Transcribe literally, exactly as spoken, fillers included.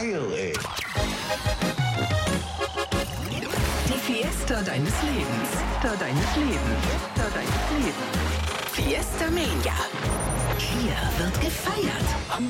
geil, ey. Die Fiesta deines Lebens. Fiesta deines Lebens. Fiesta deines Lebens. Fiesta Mania. Hier wird gefeiert.